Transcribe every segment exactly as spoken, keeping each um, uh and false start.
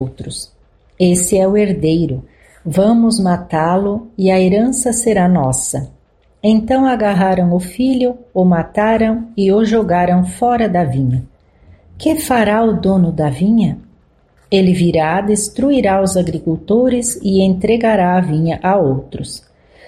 outros. Esse é o herdeiro. Vamos matá-lo e a herança será nossa. Então agarraram o filho, o mataram e o jogaram fora da vinha. Que fará o dono da vinha? Ele virá, destruirá os agricultores e entregará a vinha a outros.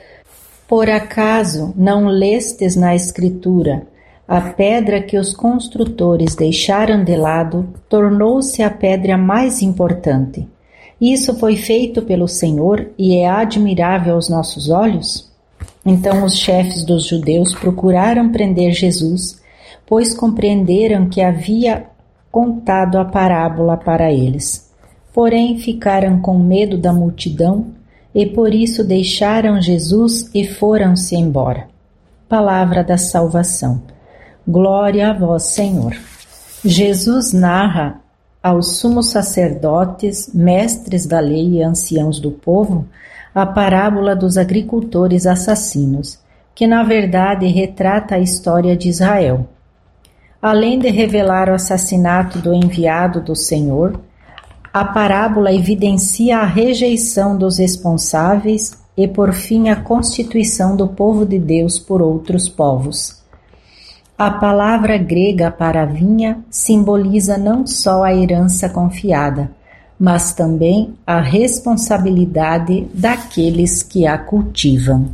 Por acaso não lestes na Escritura: a pedra que os construtores deixaram de lado tornou-se a pedra mais importante. Isso foi feito pelo Senhor e é admirável aos nossos olhos? Então os chefes dos judeus procuraram prender Jesus, pois compreenderam que havia contado a parábola para eles. Porém ficaram com medo da multidão e por isso deixaram Jesus e foram-se embora. Palavra da salvação. Glória a vós, Senhor. Jesus narra aos sumos sacerdotes, mestres da lei e anciãos do povo a parábola dos agricultores assassinos, que na verdade retrata a história de Israel. Além de revelar o assassinato do enviado do Senhor, a parábola evidencia a rejeição dos responsáveis e, por fim, a constituição do povo de Deus por outros povos. A palavra grega para vinha simboliza não só a herança confiada, mas também a responsabilidade daqueles que a cultivam.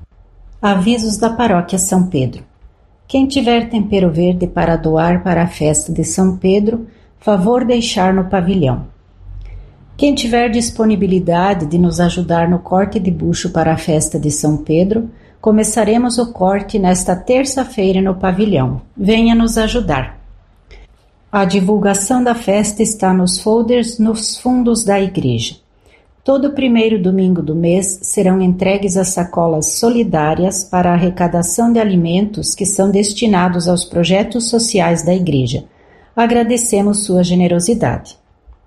Avisos da Paróquia São Pedro. Quem tiver tempero verde para doar para a festa de São Pedro, favor deixar no pavilhão. Quem tiver disponibilidade de nos ajudar no corte de bucho para a festa de São Pedro, começaremos o corte nesta terça-feira no pavilhão. Venha nos ajudar. A divulgação da festa está nos folders nos fundos da igreja. Todo primeiro domingo do mês serão entregues as sacolas solidárias para a arrecadação de alimentos que são destinados aos projetos sociais da igreja. Agradecemos sua generosidade.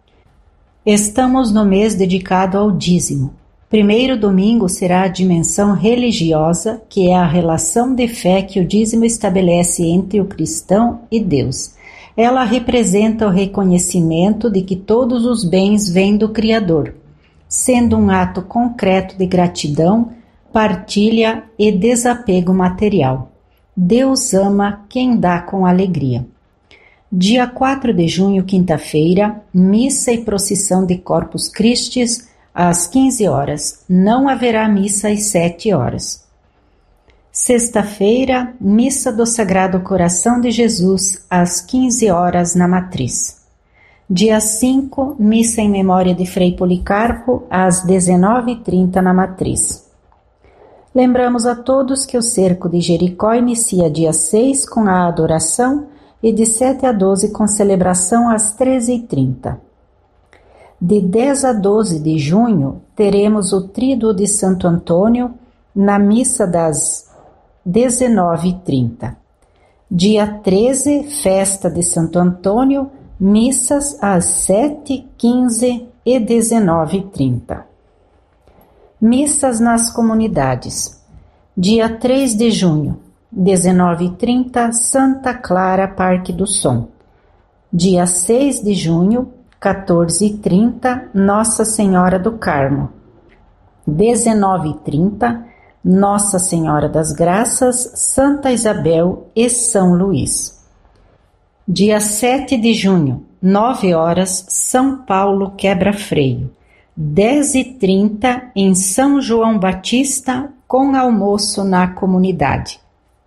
Estamos no mês dedicado ao dízimo. Primeiro domingo será a dimensão religiosa, que é a relação de fé que o dízimo estabelece entre o cristão e Deus. Ela representa o reconhecimento de que todos os bens vêm do Criador, sendo um ato concreto de gratidão, partilha e desapego material. Deus ama quem dá com alegria. Dia quatro de junho, quinta-feira, missa e procissão de Corpus Christi às quinze horas. Não haverá missa às sete horas. Sexta-feira, missa do Sagrado Coração de Jesus às quinze horas na Matriz. Dia cinco, missa em memória de Frei Policarpo às dezenove e trinta na Matriz. Lembramos a todos que o Cerco de Jericó inicia dia seis com a adoração e de sete a doze com celebração às treze e trinta. De dez a doze de junho, teremos o Tríduo de Santo Antônio na missa das dezenove e trinta. Dia treze, festa de Santo Antônio, missas às sete, quinze e dezenove e trinta. Missas nas comunidades. Dia três de junho, dezenove e trinta, Santa Clara, Parque do Som. Dia seis de junho, quatorze e trinta, Nossa Senhora do Carmo. dezenove e trinta, Nossa Senhora das Graças, Santa Isabel e São Luís. Dia sete de junho, nove horas, São Paulo Quebra Freio. dez e trinta, em São João Batista, com almoço na comunidade.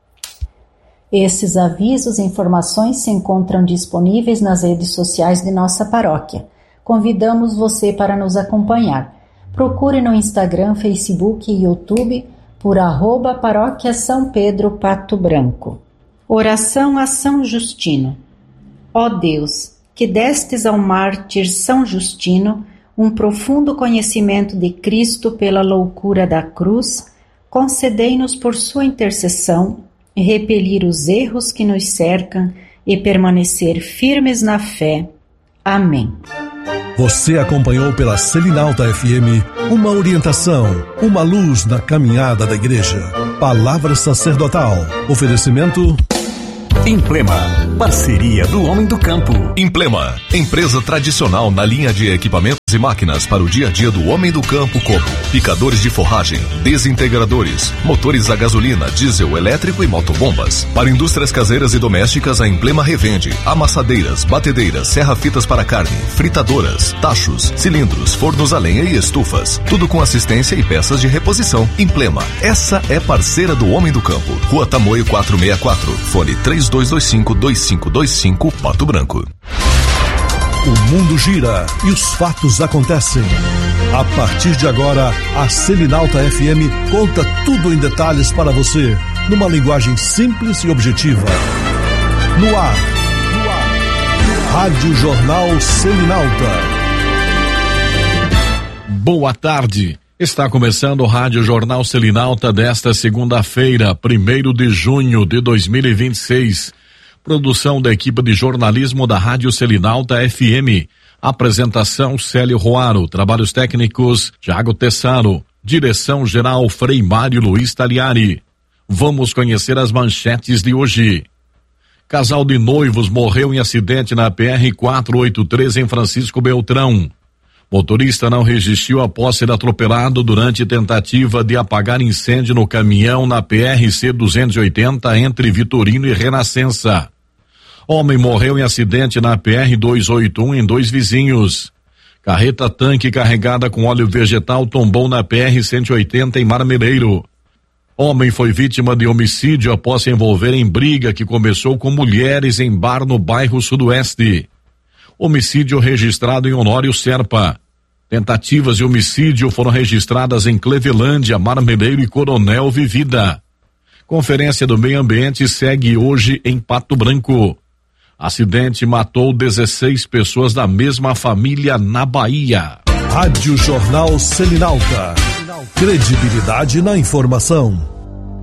Esses avisos e informações se encontram disponíveis nas redes sociais de nossa paróquia. Convidamos você para nos acompanhar. Procure no Instagram, Facebook e YouTube por arroba Paróquia São Pedro Pato Branco. Oração a São Justino. Ó Deus, que destes ao mártir São Justino um profundo conhecimento de Cristo pela loucura da cruz, concedei-nos por sua intercessão repelir os erros que nos cercam e permanecer firmes na fé. Amém. Você acompanhou pela Selinalta F M uma orientação, uma luz na caminhada da Igreja. Palavra sacerdotal. Oferecimento Implema, parceria do homem do campo. Implema, empresa tradicional na linha de equipamentos e máquinas para o dia a dia do homem do campo, como picadores de forragem, desintegradores, motores a gasolina, diesel, elétrico e motobombas. Para indústrias caseiras e domésticas, a Emplema revende amassadeiras, batedeiras, serra-fitas para carne, fritadoras, tachos, cilindros, fornos a lenha e estufas. Tudo com assistência e peças de reposição. Emplema, essa é parceira do homem do campo. Rua Tamoio quatrocentos e sessenta e quatro, fone três dois dois cinco, dois cinco dois cinco, Pato Branco. O mundo gira e os fatos acontecem. A partir de agora, a Selinalta F M conta tudo em detalhes para você, numa linguagem simples e objetiva. No ar, no ar, Rádio Jornal Selinalta. Boa tarde. Está começando o Rádio Jornal Selinalta desta segunda-feira, primeiro de junho de dois mil e vinte e seis. Produção da equipe de jornalismo da Rádio Selinalta F M. Apresentação Célio Roaro. Trabalhos técnicos Thiago Tessaro. Direção geral Frei Mário Luiz Taliari. Vamos conhecer as manchetes de hoje. Casal de noivos morreu em acidente na P R quatrocentos e oitenta e três em Francisco Beltrão. Motorista não resistiu após ser atropelado durante tentativa de apagar incêndio no caminhão na P R C duzentos e oitenta entre Vitorino e Renascença. Homem morreu em acidente na P R duzentos e oitenta e um em Dois Vizinhos. Carreta tanque carregada com óleo vegetal tombou na P R cento e oitenta em Marmeleiro. Homem foi vítima de homicídio após se envolver em briga que começou com mulheres em bar no bairro Sudoeste. Homicídio registrado em Honório Serpa. Tentativas de homicídio foram registradas em Clevelândia, Marmeleiro e Coronel Vivida. Conferência do Meio Ambiente segue hoje em Pato Branco. Acidente matou dezesseis pessoas da mesma família na Bahia. Rádio Jornal Selinalta. Credibilidade na informação.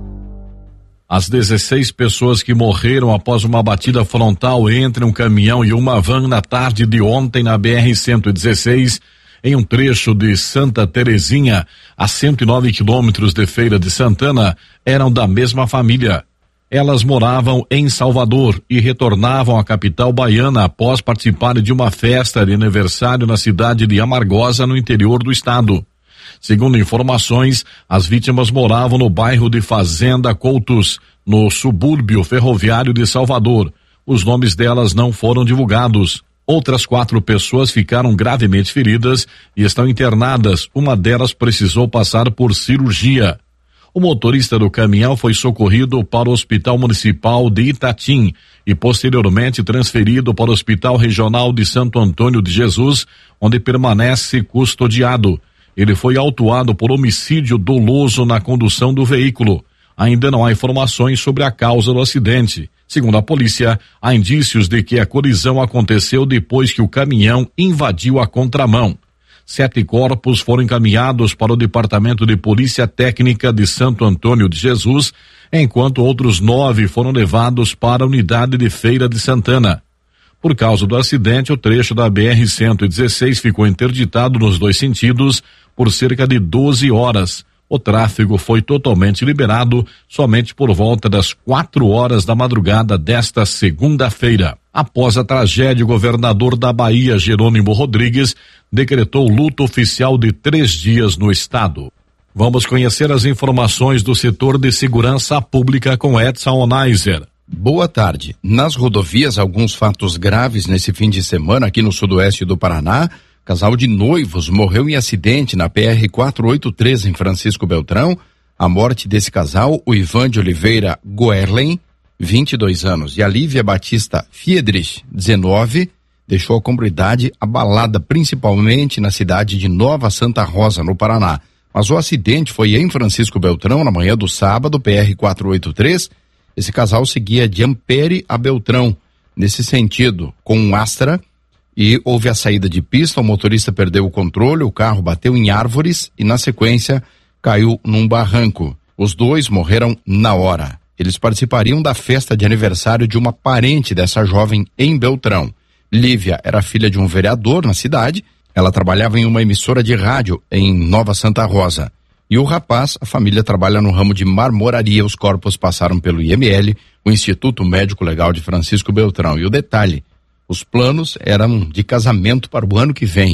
As dezesseis pessoas que morreram após uma batida frontal entre um caminhão e uma van na tarde de ontem na B R cento e dezesseis, em um trecho de Santa Terezinha, a cento e nove quilômetros de Feira de Santana, eram da mesma família. Elas moravam em Salvador e retornavam à capital baiana após participarem de uma festa de aniversário na cidade de Amargosa, no interior do estado. Segundo informações, as vítimas moravam no bairro de Fazenda Coutos, no subúrbio ferroviário de Salvador. Os nomes delas não foram divulgados. Outras quatro pessoas ficaram gravemente feridas e estão internadas. Uma delas precisou passar por cirurgia. O motorista do caminhão foi socorrido para o Hospital Municipal de Itatim e posteriormente transferido para o Hospital Regional de Santo Antônio de Jesus, onde permanece custodiado. Ele foi autuado por homicídio doloso na condução do veículo. Ainda não há informações sobre a causa do acidente. Segundo a polícia, há indícios de que a colisão aconteceu depois que o caminhão invadiu a contramão. Sete corpos foram encaminhados para o Departamento de Polícia Técnica de Santo Antônio de Jesus, enquanto outros nove foram levados para a unidade de Feira de Santana. Por causa do acidente, o trecho da B R cento e dezesseis ficou interditado nos dois sentidos por cerca de doze horas. O tráfego foi totalmente liberado somente por volta das quatro horas da madrugada desta segunda-feira. Após a tragédia, o governador da Bahia, Jerônimo Rodrigues, decretou luto oficial de três dias no estado. Vamos conhecer as informações do setor de segurança pública com Edson Onaiser. Boa tarde. Nas rodovias, alguns fatos graves nesse fim de semana aqui no sudoeste do Paraná. Casal de noivos morreu em acidente na P R quatrocentos e oitenta e três em Francisco Beltrão. A morte desse casal, o Ivan de Oliveira Goerlen, vinte e dois anos, e a Lívia Batista Fiedrich, dezenove, deixou a comunidade abalada, principalmente na cidade de Nova Santa Rosa, no Paraná. Mas o acidente foi em Francisco Beltrão, na manhã do sábado, P R quatrocentos e oitenta e três. Esse casal seguia de Ampere a Beltrão, nesse sentido, com um Astra, e houve a saída de pista, o motorista perdeu o controle, o carro bateu em árvores e, na sequência, caiu num barranco. Os dois morreram na hora. Eles participariam da festa de aniversário de uma parente dessa jovem em Beltrão. Lívia era filha de um vereador na cidade, ela trabalhava em uma emissora de rádio em Nova Santa Rosa. E o rapaz, a família trabalha no ramo de marmoraria. Os corpos passaram pelo I M L, o Instituto Médico Legal de Francisco Beltrão. E o detalhe, os planos eram de casamento para o ano que vem.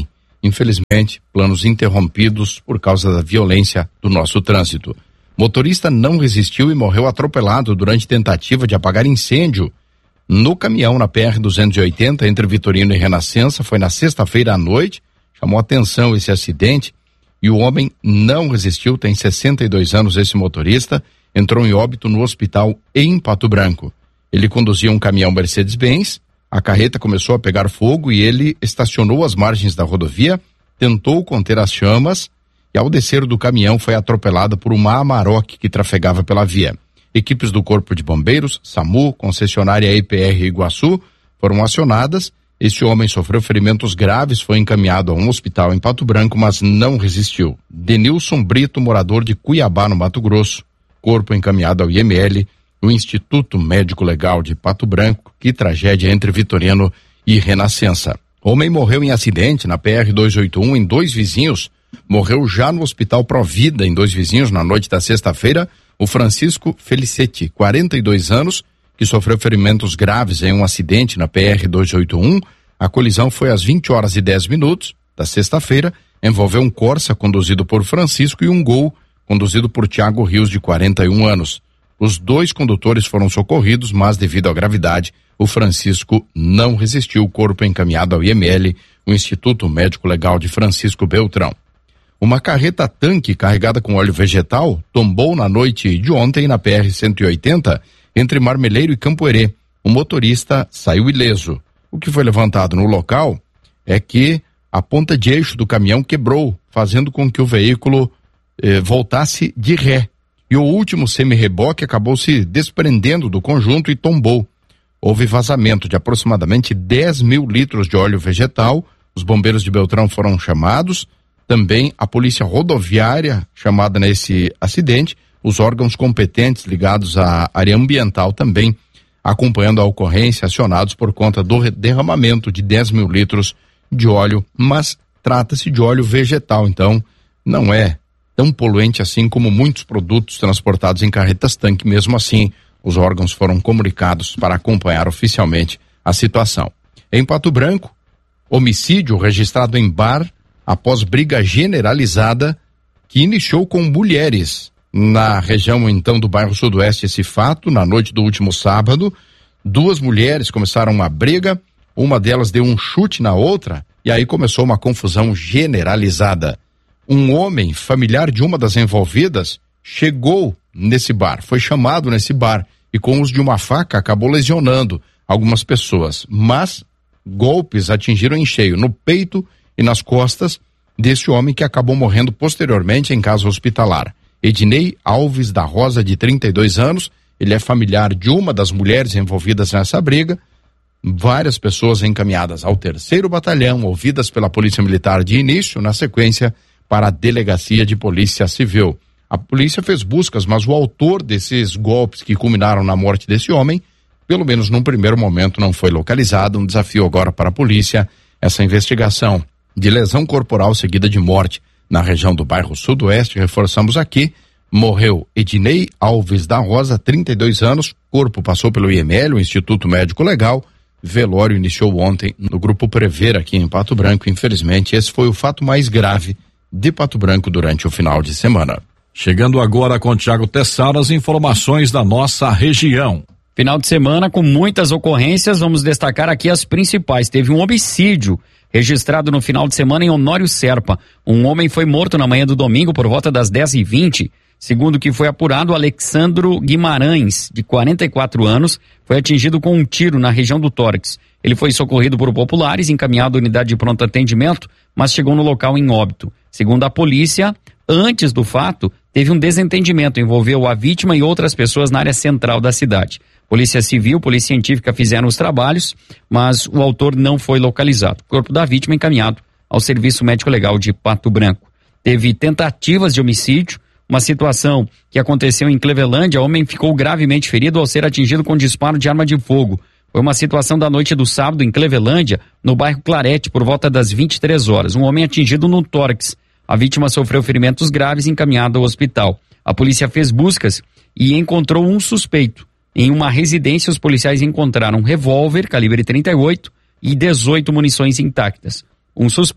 Infelizmente, planos interrompidos por causa da violência do nosso trânsito. Motorista não resistiu e morreu atropelado durante tentativa de apagar incêndio no caminhão na P R duzentos e oitenta entre Vitorino e Renascença. Foi na sexta-feira à noite. Chamou atenção esse acidente e o homem não resistiu. Tem sessenta e dois anos esse motorista. Entrou em óbito no hospital em Pato Branco. Ele conduzia um caminhão Mercedes-Benz. A carreta começou a pegar fogo e ele estacionou às margens da rodovia, tentou conter as chamas e ao descer do caminhão foi atropelado por uma Amarok que trafegava pela via. Equipes do Corpo de Bombeiros, SAMU, concessionária E P R Iguaçu foram acionadas. Este homem sofreu ferimentos graves, foi encaminhado a um hospital em Pato Branco, mas não resistiu. Denilson Brito, morador de Cuiabá, no Mato Grosso. Corpo encaminhado ao I M L, o Instituto Médico Legal de Pato Branco. Que tragédia entre Vitorino e Renascença. Homem morreu em acidente na P R duzentos e oitenta e um em Dois Vizinhos. Morreu já no Hospital Provida, em Dois Vizinhos, na noite da sexta-feira, o Francisco Felicetti, quarenta e dois anos, que sofreu ferimentos graves em um acidente na P R duzentos e oitenta e um. A colisão foi às vinte horas e dez minutos da sexta-feira, envolveu um Corsa conduzido por Francisco e um Gol conduzido por Tiago Rios, de quarenta e um anos. Os dois condutores foram socorridos, mas devido à gravidade, o Francisco não resistiu. O corpo encaminhado ao I M L, o Instituto Médico Legal de Francisco Beltrão. Uma carreta-tanque carregada com óleo vegetal tombou na noite de ontem na P R cento e oitenta, entre Marmeleiro e Campoerê. O motorista saiu ileso. O que foi levantado no local é que a ponta de eixo do caminhão quebrou, fazendo com que o veículo eh, voltasse de ré. E o último semi-reboque acabou se desprendendo do conjunto e tombou. Houve vazamento de aproximadamente dez mil litros de óleo vegetal. Os bombeiros de Beltrão foram chamados. Também a polícia rodoviária chamada nesse acidente. Os órgãos competentes ligados à área ambiental também acompanhando a ocorrência, acionados por conta do derramamento de dez mil litros de óleo. Mas trata-se de óleo vegetal, então não é tão poluente assim como muitos produtos transportados em carretas-tanque. Mesmo assim, os órgãos foram comunicados para acompanhar oficialmente a situação. Em Pato Branco, homicídio registrado em bar após briga generalizada que iniciou com mulheres. Na região, então, do bairro Sudoeste, esse fato, na noite do último sábado, duas mulheres começaram uma briga, uma delas deu um chute na outra e aí começou uma confusão generalizada. Um homem, familiar de uma das envolvidas, chegou nesse bar, foi chamado nesse bar e com o uso de uma faca acabou lesionando algumas pessoas, mas golpes atingiram em cheio no peito e nas costas desse homem, que acabou morrendo posteriormente em casa hospitalar. Ednei Alves da Rosa, de trinta e dois anos, ele é familiar de uma das mulheres envolvidas nessa briga. Várias pessoas encaminhadas ao terceiro batalhão, ouvidas pela Polícia Militar de início, na sequência para a Delegacia de Polícia Civil. A polícia fez buscas, mas o autor desses golpes que culminaram na morte desse homem, pelo menos num primeiro momento, não foi localizado. Um desafio agora para a polícia, essa investigação de lesão corporal seguida de morte na região do bairro Sudoeste. Reforçamos aqui, morreu Ednei Alves da Rosa, trinta e dois anos, corpo passou pelo I M L, o Instituto Médico Legal. Velório iniciou ontem no Grupo Prever aqui em Pato Branco. Infelizmente, esse foi o fato mais grave de Pato Branco durante o final de semana. Chegando agora com o Thiago Tessaro, as informações da nossa região. Final de semana com muitas ocorrências, vamos destacar aqui as principais. Teve um homicídio registrado no final de semana em Honório Serpa. Um homem foi morto na manhã do domingo por volta das dez e vinte. Segundo o que foi apurado, Alexandro Guimarães, de quarenta e quatro anos, foi atingido com um tiro na região do tórax. Ele foi socorrido por populares, encaminhado à unidade de pronto atendimento, mas chegou no local em óbito. Segundo a polícia, antes do fato, teve um desentendimento, envolveu a vítima e outras pessoas na área central da cidade. Polícia Civil, Polícia Científica fizeram os trabalhos, mas o autor não foi localizado. O corpo da vítima encaminhado ao Serviço Médico Legal de Pato Branco. Teve tentativas de homicídio, uma situação que aconteceu em Clevelândia. O homem ficou gravemente ferido ao ser atingido com disparo de arma de fogo. Foi uma situação da noite do sábado em Clevelândia, no bairro Clarete, por volta das vinte e três horas. Um homem atingido no tórax. A vítima sofreu ferimentos graves e encaminhado ao hospital. A polícia fez buscas e encontrou um suspeito. Em uma residência, os policiais encontraram um revólver calibre trinta e oito e dezoito munições intactas. Um suspeito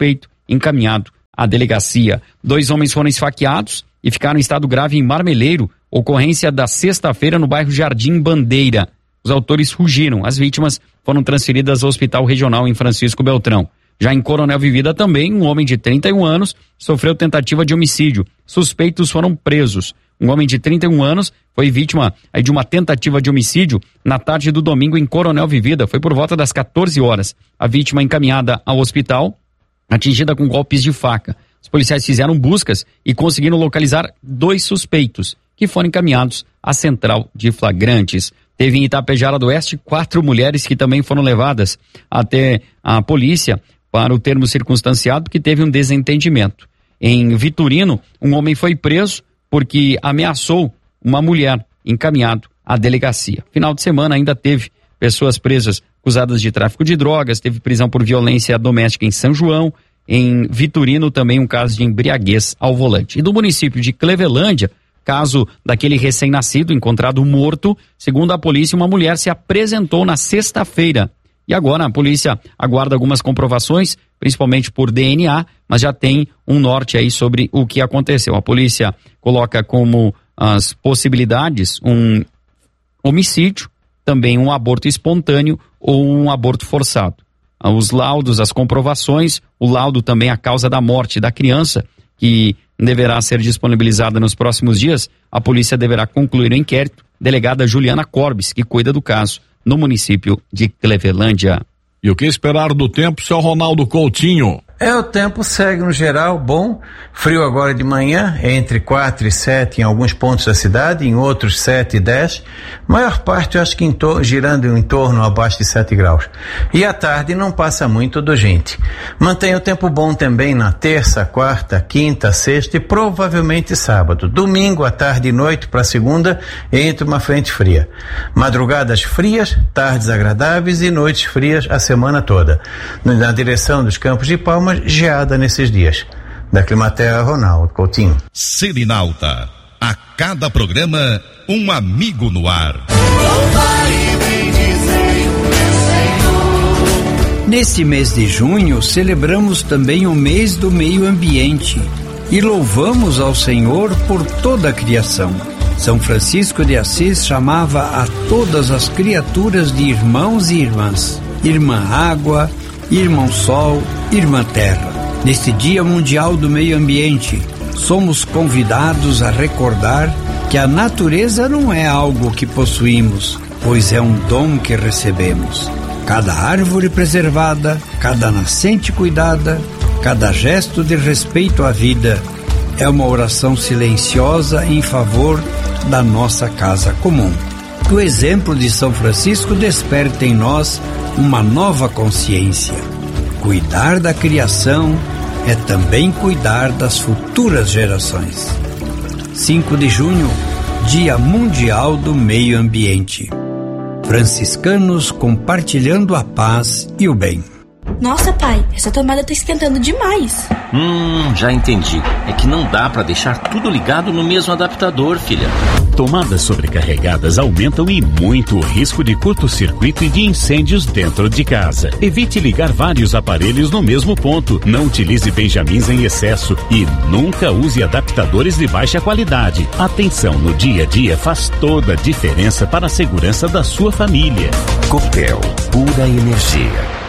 encaminhado à delegacia. Dois homens foram esfaqueados e ficaram em estado grave em Marmeleiro, ocorrência da sexta-feira no bairro Jardim Bandeira. Os autores fugiram. As vítimas foram transferidas ao Hospital Regional em Francisco Beltrão. Já em Coronel Vivida também, um homem de trinta e um anos sofreu tentativa de homicídio. Suspeitos foram presos. Um homem de trinta e um anos foi vítima aí, de uma tentativa de homicídio na tarde do domingo em Coronel Vivida. Foi por volta das quatorze horas. A vítima encaminhada ao hospital, atingida com golpes de faca. Os policiais fizeram buscas e conseguiram localizar dois suspeitos, que foram encaminhados à central de flagrantes. Teve em Itapejara do Oeste quatro mulheres que também foram levadas até a polícia para o termo circunstanciado, porque teve um desentendimento. Em Vitorino, um homem foi preso porque ameaçou uma mulher, encaminhado à delegacia. Final de semana ainda teve pessoas presas acusadas de tráfico de drogas, teve prisão por violência doméstica em São João, em Vitorino também um caso de embriaguez ao volante. E do município de Clevelândia, caso daquele recém-nascido encontrado morto, segundo a polícia, uma mulher se apresentou na sexta-feira. E agora a polícia aguarda algumas comprovações, principalmente por D N A, mas já tem um norte aí sobre o que aconteceu. A polícia coloca como as possibilidades um homicídio, também um aborto espontâneo ou um aborto forçado. Os laudos, as comprovações, o laudo também a causa da morte da criança, que deverá ser disponibilizada nos próximos dias. A polícia deverá concluir o inquérito. Delegada Juliana Corbes, que cuida do caso no município de Clevelândia. E o que esperar do tempo, seu Ronaldo Coutinho? É, o tempo segue no geral bom, frio agora de manhã, entre quatro e sete em alguns pontos da cidade, em outros sete e dez, maior parte eu acho que em to- girando em torno abaixo de sete graus. E à tarde não passa muito do gente. Mantém o tempo bom também na terça, quarta, quinta, sexta e provavelmente sábado. Domingo, à tarde e noite para segunda, entra uma frente fria. Madrugadas frias, tardes agradáveis e noites frias a semana toda. Na direção dos Campos de Palmas, geada nesses dias. Da Climaterra, Ronaldo Coutinho. Selinalta, a cada programa, um amigo no ar. Neste mês de junho, celebramos também o mês do meio ambiente e louvamos ao Senhor por toda a criação. São Francisco de Assis chamava a todas as criaturas de irmãos e irmãs. Irmã água, Irmão Sol, Irmã Terra. Neste Dia Mundial do Meio Ambiente, somos convidados a recordar que a natureza não é algo que possuímos, pois é um dom que recebemos. Cada árvore preservada, cada nascente cuidada, cada gesto de respeito à vida é uma oração silenciosa em favor da nossa casa comum. Que o exemplo de São Francisco desperta em nós uma nova consciência. Cuidar da criação é também cuidar das futuras gerações. cinco de junho, Dia Mundial do Meio Ambiente. Franciscanos compartilhando a paz e o bem. Nossa, pai, essa tomada tá esquentando demais. Hum, já entendi. É que não dá pra deixar tudo ligado no mesmo adaptador, filha. Tomadas sobrecarregadas aumentam e muito o risco de curto-circuito e de incêndios dentro de casa. Evite ligar vários aparelhos no mesmo ponto. Não utilize benjamins em excesso e nunca use adaptadores de baixa qualidade. Atenção no dia a dia faz toda a diferença para a segurança da sua família. Copel, pura energia.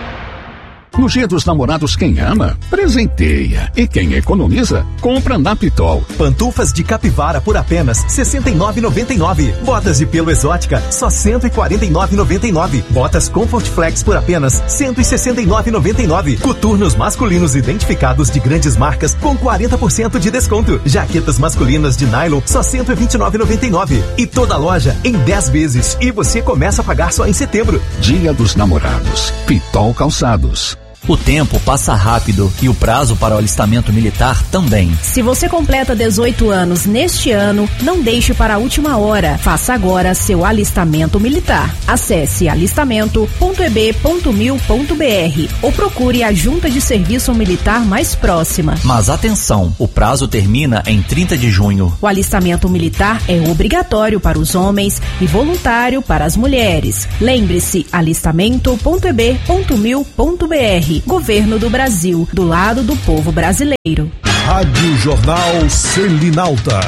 No Dia dos Namorados, quem ama, presenteia. E quem economiza, compra na Pitol. Pantufas de capivara por apenas sessenta e nove reais e noventa e nove centavos. Botas de pelo exótica, só cento e quarenta e nove reais e noventa e nove centavos. Botas Comfort Flex por apenas cento e sessenta e nove reais e noventa e nove centavos. Coturnos masculinos identificados de grandes marcas com quarenta por cento de desconto. Jaquetas masculinas de nylon, só cento e vinte e nove reais e noventa e nove centavos. E toda a loja em dez vezes. E você começa a pagar só em setembro. Dia dos Namorados, Pitol Calçados. O tempo passa rápido e o prazo para o alistamento militar também. Se você completa dezoito anos neste ano, não deixe para a última hora. Faça agora seu alistamento militar. Acesse alistamento ponto e b ponto mil ponto b r ou procure a junta de serviço militar mais próxima. Mas atenção, o prazo termina em trinta de junho. O alistamento militar é obrigatório para os homens e voluntário para as mulheres. Lembre-se, alistamento ponto e b ponto mil ponto b r. Governo do Brasil, do lado do povo brasileiro. Rádio Jornal Selinalta.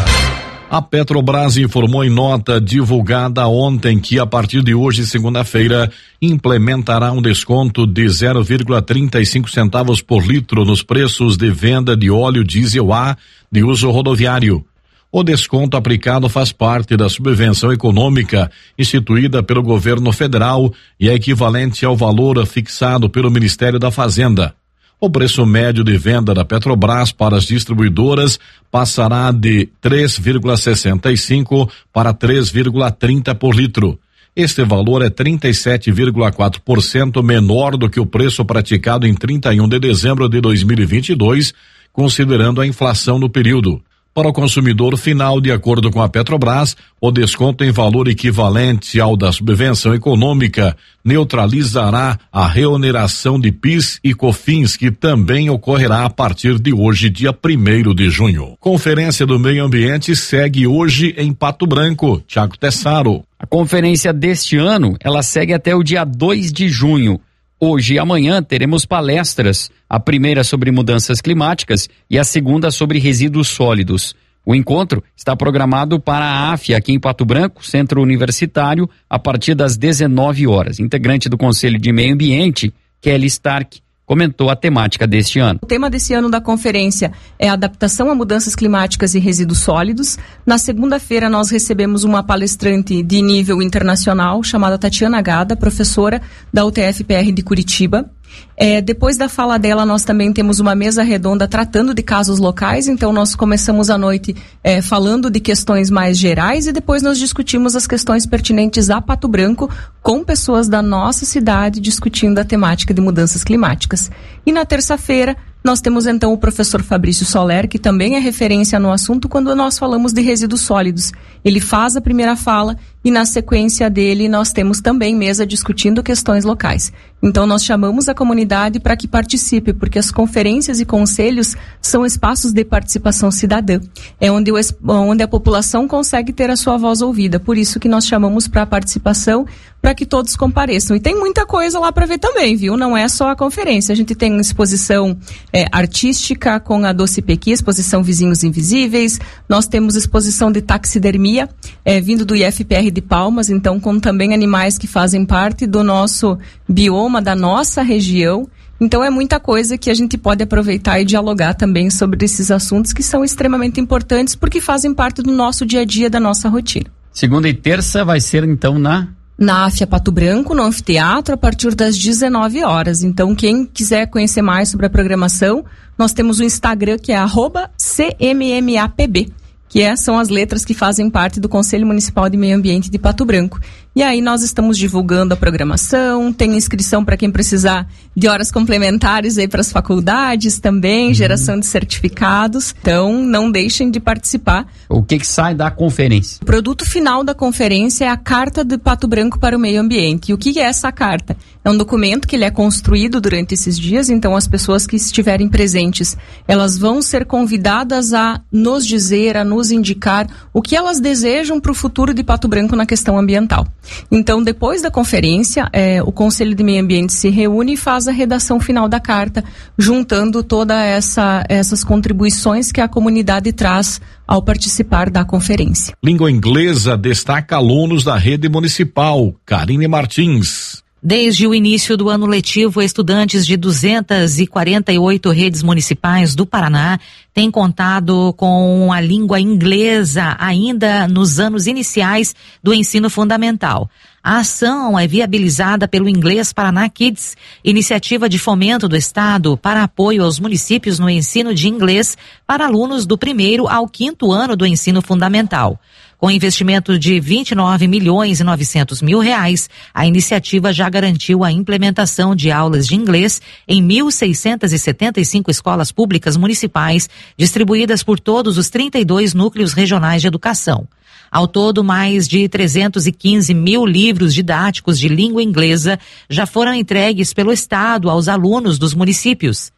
A Petrobras informou em nota divulgada ontem que a partir de hoje, segunda-feira, implementará um desconto de zero vírgula trinta e cinco centavos por litro nos preços de venda de óleo diesel A de uso rodoviário. O desconto aplicado faz parte da subvenção econômica instituída pelo governo federal e é equivalente ao valor fixado pelo Ministério da Fazenda. O preço médio de venda da Petrobras para as distribuidoras passará de três vírgula sessenta e cinco para três vírgula trinta por litro. Este valor é trinta e sete vírgula quatro por cento menor do que o preço praticado em trinta e um de dezembro de dois mil e vinte e dois, considerando a inflação no período. Para o consumidor final, de acordo com a Petrobras, o desconto em valor equivalente ao da subvenção econômica neutralizará a reoneração de P I S e COFINS, que também ocorrerá a partir de hoje, dia primeiro de junho. Conferência do Meio Ambiente segue hoje em Pato Branco. Tiago Tessaro. A conferência deste ano, ela segue até o dia dois de junho. Hoje e amanhã teremos palestras, a primeira sobre mudanças climáticas e a segunda sobre resíduos sólidos. O encontro está programado para a AFIA aqui em Pato Branco, Centro Universitário, a partir das dezenove horas. Integrante do Conselho de Meio Ambiente, Kelly Stark, comentou a temática deste ano. O tema desse ano da conferência é adaptação a mudanças climáticas e resíduos sólidos. Na segunda-feira nós recebemos uma palestrante de nível internacional chamada Tatiana Gada, professora da U T F P R de Curitiba. É, depois da fala dela, nós também temos uma mesa redonda tratando de casos locais, então nós começamos a noite é, falando de questões mais gerais e depois nós discutimos as questões pertinentes a Pato Branco com pessoas da nossa cidade discutindo a temática de mudanças climáticas. E na terça-feira, nós temos então o professor Fabrício Soler, que também é referência no assunto quando nós falamos de resíduos sólidos. Ele faz a primeira fala e na sequência dele nós temos também mesa discutindo questões locais. Então nós chamamos a comunidade para que participe, porque as conferências e conselhos são espaços de participação cidadã. É onde, o, onde a população consegue ter a sua voz ouvida. Por isso que nós chamamos para a participação, para que todos compareçam. E tem muita coisa lá para ver também, viu? Não é só a conferência. A gente tem uma exposição é, artística com a Doce Pequi, exposição Vizinhos Invisíveis. Nós temos exposição de taxidermia, é, vindo do I F P R de Palmas, então com também animais que fazem parte do nosso bioma, da nossa região. Então é muita coisa que a gente pode aproveitar e dialogar também sobre esses assuntos que são extremamente importantes porque fazem parte do nosso dia a dia, da nossa rotina. Segunda e terça vai ser então na... Na AFIA Pato Branco, no anfiteatro, a partir das dezenove horas. Então, quem quiser conhecer mais sobre a programação, nós temos o Instagram que é arroba C M M A P B, que é, são as letras que fazem parte do Conselho Municipal de Meio Ambiente de Pato Branco. E aí nós estamos divulgando a programação, tem inscrição para quem precisar de horas complementares aí para as faculdades também, uhum. Geração de certificados. Então, não deixem de participar. O que que sai da conferência? O produto final da conferência é a Carta de Pato Branco para o Meio Ambiente. E o que é essa carta? É um documento que ele é construído durante esses dias, então as pessoas que estiverem presentes, elas vão ser convidadas a nos dizer, a nos indicar o que elas desejam para o futuro de Pato Branco na questão ambiental. Então, depois da conferência, é, o Conselho de Meio Ambiente se reúne e faz a redação final da carta, juntando todas essa, essas contribuições que a comunidade traz ao participar da conferência. Língua inglesa destaca alunos da rede municipal. Karine Martins. Desde o início do ano letivo, estudantes de duzentas e quarenta e oito redes municipais do Paraná têm contado com a língua inglesa ainda nos anos iniciais do ensino fundamental. A ação é viabilizada pelo Inglês Paraná Kids, iniciativa de fomento do Estado para apoio aos municípios no ensino de inglês para alunos do primeiro ao quinto ano do ensino fundamental. Com investimento de vinte e nove milhões e novecentos mil reais, a iniciativa já garantiu a implementação de aulas de inglês em mil seiscentas e setenta e cinco escolas públicas municipais, distribuídas por todos os trinta e dois núcleos regionais de educação. Ao todo, mais de trezentos e quinze mil livros didáticos de língua inglesa já foram entregues pelo Estado aos alunos dos municípios.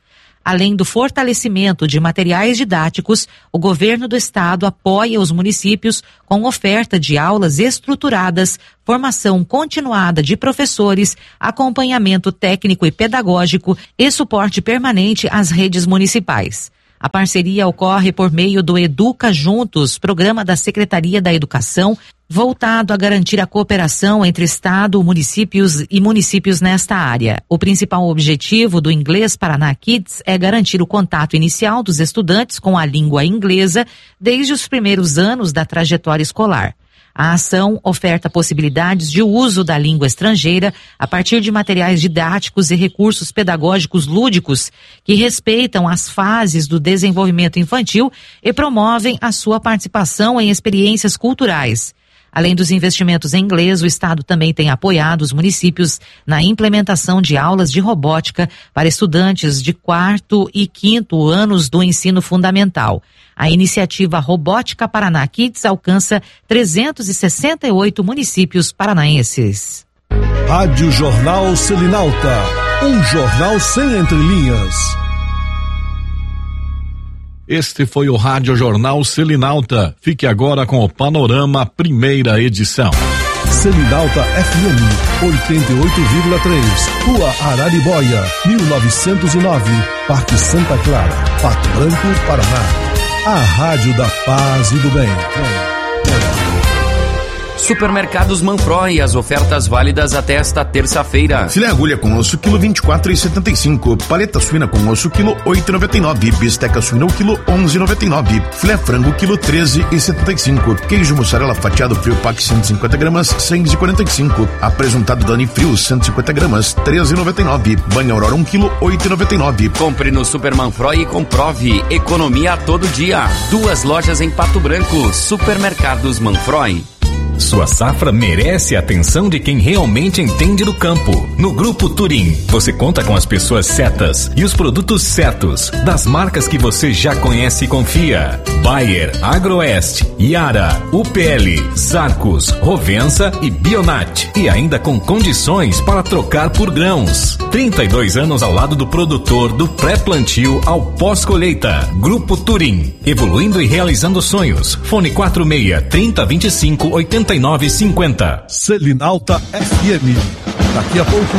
Além do fortalecimento de materiais didáticos, o governo do estado apoia os municípios com oferta de aulas estruturadas, formação continuada de professores, acompanhamento técnico e pedagógico e suporte permanente às redes municipais. A parceria ocorre por meio do Educa Juntos, programa da Secretaria da Educação, voltado a garantir a cooperação entre Estado, municípios e municípios nesta área. O principal objetivo do Inglês Paraná Kids é garantir o contato inicial dos estudantes com a língua inglesa desde os primeiros anos da trajetória escolar. A ação oferta possibilidades de uso da língua estrangeira a partir de materiais didáticos e recursos pedagógicos lúdicos que respeitam as fases do desenvolvimento infantil e promovem a sua participação em experiências culturais. Além dos investimentos em inglês, o Estado também tem apoiado os municípios na implementação de aulas de robótica para estudantes de quarto e quinto anos do ensino fundamental. A iniciativa Robótica Paraná Kids alcança trezentos e sessenta e oito municípios paranaenses. Rádio Jornal Selinalta, um jornal sem entrelinhas. Este foi o Rádio Jornal Selinalta. Fique agora com o Panorama, primeira edição. Selinalta F M, oitenta e oito vírgula três, Rua Araribóia, mil novecentos e nove, Parque Santa Clara, Pato Branco, Paraná. A Rádio da Paz e do Bem. Supermercados Manfroy, as ofertas válidas até esta terça-feira. Filé agulha com osso, quilo vinte e quatro reais e setenta e cinco centavos. Paleta suína com osso, quilo oito reais e noventa e nove centavos. Bisteca suína, o quilo onze reais e noventa e nove centavos. Filé frango, quilo treze reais e setenta e cinco centavos. Queijo mussarela fatiado frio pack cento e cinquenta gramas, cem reais e quarenta e cinco centavos. Apresentado Dani frio, cento e cinquenta gramas, treze reais e noventa e nove centavos. Banho Aurora, um quilo, oito reais e noventa e nove centavos. Compre no Super Manfroy e comprove. Economia todo dia. Duas lojas em Pato Branco. Supermercados Manfroy. Sua safra merece a atenção de quem realmente entende do campo. No Grupo Turim, você conta com as pessoas certas e os produtos certos, das marcas que você já conhece e confia. Bayer, Agroeste, Yara, U P L, Zarcos, Rovensa e Bionat. E ainda com condições para trocar por grãos. trinta e dois anos ao lado do produtor, do pré-plantio ao pós-colheita. Grupo Turim, evoluindo e realizando sonhos. Fone quatro seis, trinta, vinte e cinco, oitenta e nove, cinquenta. Selinalta F M. Daqui a pouco,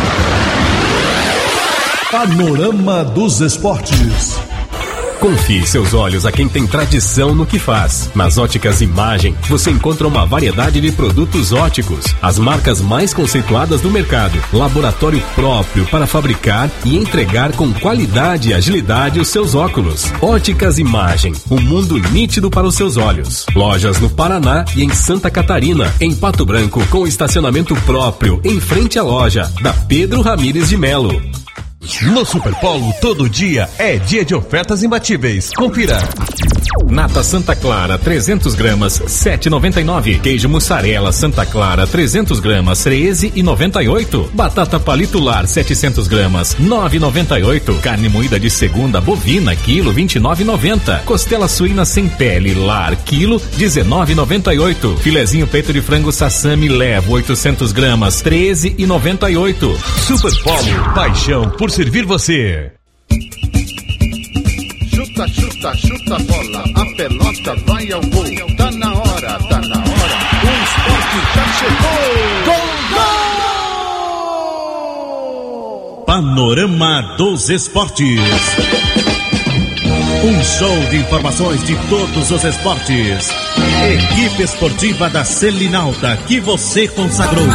Panorama dos Esportes. Confie seus olhos a quem tem tradição no que faz. Nas Óticas Imagem, você encontra uma variedade de produtos óticos, as marcas mais conceituadas do mercado, laboratório próprio para fabricar e entregar com qualidade e agilidade os seus óculos. Óticas Imagem, um mundo nítido para os seus olhos. Lojas no Paraná e em Santa Catarina, em Pato Branco, com estacionamento próprio, em frente à loja, da Pedro Ramires de Melo. No Superpolo, todo dia é dia de ofertas imbatíveis. Confira. Nata Santa Clara, trezentos gramas, sete reais e noventa e nove centavos. Queijo mussarela Santa Clara, trezentos gramas, treze reais e noventa e oito centavos. Batata palito lar, setecentos gramas, nove reais e noventa e oito centavos. Carne moída de segunda bovina, quilo, vinte e nove reais e noventa centavos. Costela suína sem pele lar, quilo, dezenove reais e noventa e oito centavos. Filezinho peito de frango sassami levo, oitocentos gramas, treze reais e noventa e oito centavos. Superpolo, paixão por servir você. Chuta, chuta, chuta a bola, a pelota vai ao gol. Tá na hora, tá na hora, o esporte já chegou. Gol, gol! Panorama dos Esportes. Um show de informações de todos os esportes. Equipe esportiva da Selinalta que você consagrou.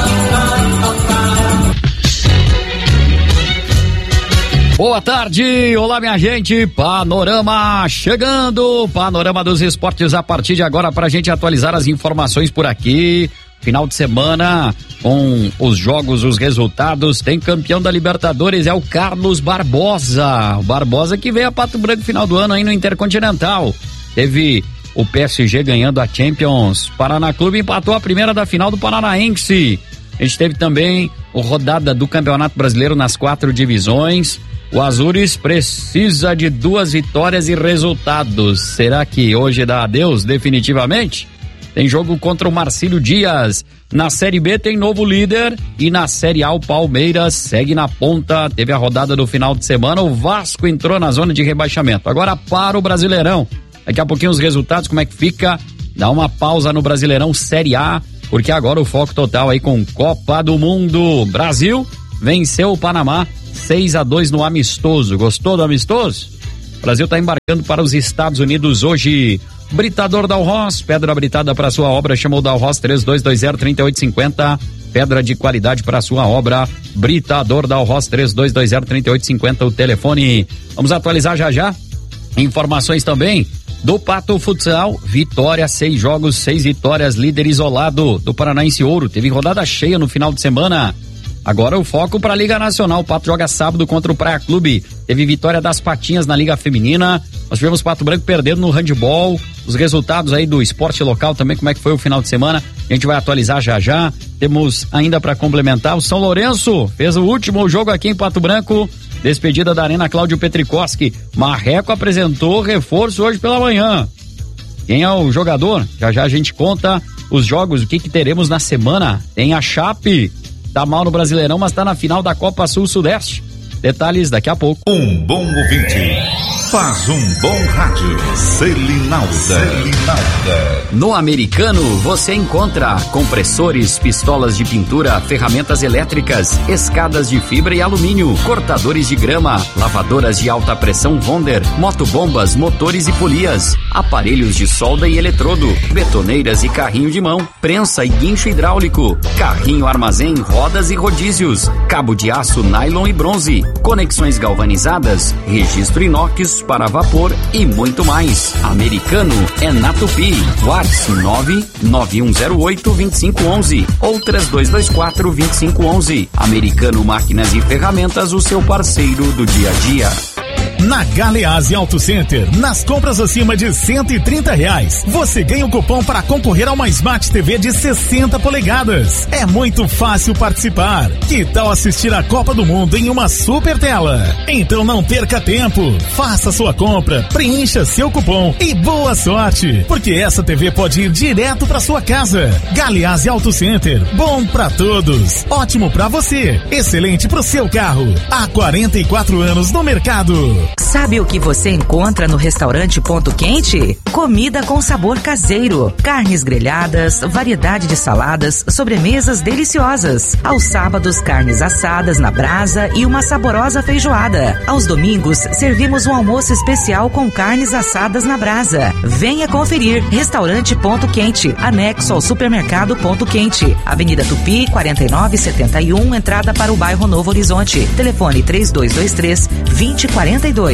Boa tarde, olá minha gente, Panorama chegando, Panorama dos Esportes a partir de agora para a gente atualizar as informações por aqui. Final de semana com os jogos, os resultados, tem campeão da Libertadores, é o Carlos Barbosa, o Barbosa que veio a Pato Branco final do ano aí no Intercontinental. Teve o P S G ganhando a Champions, Paraná Clube empatou a primeira da final do Paranaense. A gente teve também a rodada do Campeonato Brasileiro nas quatro divisões. O Azures precisa de duas vitórias e resultados. Será que hoje dá adeus definitivamente? tem jogo contra o Marcílio Dias. Na Série B tem novo líder e na Série A o Palmeiras segue na ponta. Teve a rodada do final de semana, o Vasco entrou na zona de rebaixamento. Agora para o Brasileirão. Daqui a pouquinho os resultados, como é que fica? Dá uma pausa no Brasileirão Série A, porque agora o foco total aí com Copa do Mundo. Brasil venceu o Panamá seis a dois no amistoso. Gostou do amistoso? O Brasil está embarcando para os Estados Unidos hoje. Britador Dalros, pedra britada para sua obra, chamou Dalros três dois dois zero, três oito cinco zero. Pedra de qualidade para sua obra. Britador Dalros três dois dois zero, três oito cinco zero, o telefone. Vamos atualizar já já. Informações também do Pato Futsal. Vitória, seis jogos, seis vitórias, líder isolado do Paranaense Ouro. Teve rodada cheia no final de semana. Agora o foco para a Liga Nacional. O Pato joga sábado contra o Praia Clube. Teve vitória das Patinhas na Liga Feminina. Nós tivemos Pato Branco perdendo no handball. Os resultados aí do esporte local também, como é que foi o final de semana, a gente vai atualizar já já. Temos ainda para complementar o São Lourenço. Fez o último jogo aqui em Pato Branco. Despedida da Arena Cláudio Petrikoski. Marreco apresentou reforço hoje pela manhã. Quem é o jogador? Já já a gente conta os jogos, o que que teremos na semana. Tem a Chape. Tá mal no Brasileirão, mas tá na final da Copa Sul-Sudeste. Detalhes daqui a pouco. Um bom ouvinte faz um bom rádio. Selinalda. Selinalda. No Americano você encontra compressores, pistolas de pintura, ferramentas elétricas, escadas de fibra e alumínio, cortadores de grama, lavadoras de alta pressão Wonder, motobombas, motores e polias, aparelhos de solda e eletrodo, betoneiras e carrinho de mão, prensa e guincho hidráulico, carrinho armazém, rodas e rodízios, cabo de aço, nylon e bronze, conexões galvanizadas, registro inox para vapor e muito mais. Americano é na Tupi. WhatsApp nove nove um zero oito, dois cinco um um ou três dois dois quatro, dois cinco um um. Americano Máquinas e Ferramentas, o seu parceiro do dia a dia. Na Galeazzi Auto Center, nas compras acima de cento e trinta reais, você ganha um cupom para concorrer a uma Smart T V de sessenta polegadas. É muito fácil participar. Que tal assistir a Copa do Mundo em uma super tela? Então não perca tempo. Faça sua compra, preencha seu cupom e boa sorte, porque essa T V pode ir direto para sua casa. Galeazzi Auto Center, bom para todos, ótimo para você, excelente para o seu carro. Há quarenta e quatro anos no mercado. Sabe o que você encontra no restaurante Ponto Quente? Comida com sabor caseiro, carnes grelhadas, variedade de saladas, sobremesas deliciosas. Aos sábados, carnes assadas na brasa e uma saborosa feijoada. Aos domingos, servimos um almoço especial com carnes assadas na brasa. Venha conferir. Restaurante Ponto Quente, anexo ao supermercado Ponto Quente. Avenida Tupi, quarenta e nove setenta e um, entrada para o bairro Novo Horizonte. Telefone três dois dois três, dois zero quatro dois.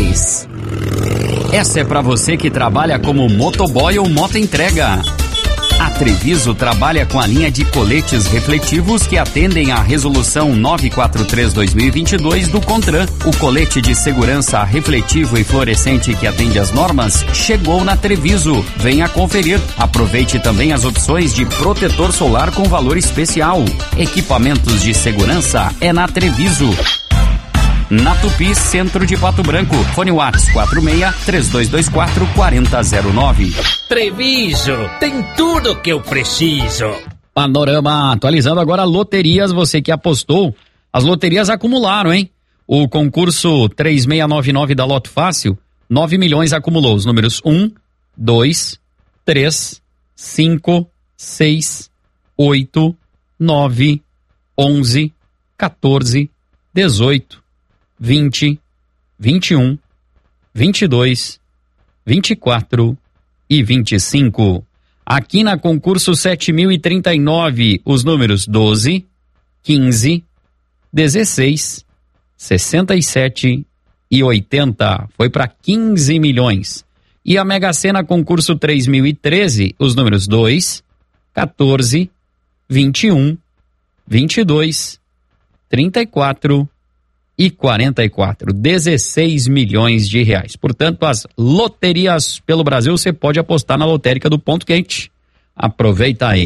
Essa é para você que trabalha como motoboy ou motoentrega. A Treviso trabalha com a linha de coletes refletivos que atendem à resolução novecentos e quarenta e três barra dois mil e vinte e dois do CONTRAN. O colete de segurança refletivo e fluorescente que atende às normas chegou na Treviso. Venha conferir. Aproveite também as opções de protetor solar com valor especial. Equipamentos de segurança é na Treviso. Na Tupi, centro de Pato Branco. Fone WhatsApp quatro seis, três dois dois quatro, quatro zero zero nove. Treviso, tem tudo que eu preciso. Panorama atualizando agora loterias, você que apostou. As loterias acumularam, hein? O concurso três seis nove nove da Loto Fácil, nove milhões acumulou. Os números um, dois, três, cinco, seis, oito, nove, onze, quatorze, dezoito. vinte, vinte e um, vinte e dois, vinte e quatro e vinte e cinco. Aqui na concurso sete mil e trinta e nove, os números doze, quinze, dezesseis, sessenta e sete e oitenta. Foi para quinze milhões. E a Mega Sena concurso três mil e treze, os números dois, quatorze, vinte e um, vinte e dois, trinta e quatro e quarenta e quatro, dezesseis milhões de reais. Portanto, as loterias pelo Brasil, você pode apostar na lotérica do Ponto Quente. Aproveita aí.